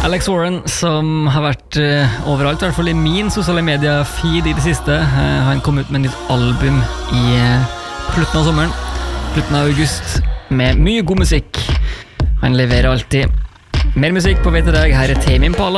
Alex Warren, som har vært overalt, I hvert fall I min sosiale media-feed I det siste. Han kom ut med et nytt album I slutten av sommeren, slutten av august, med mye god musikk. Han leverer alltid. Mer musikk på vei til deg, her Tame Impala.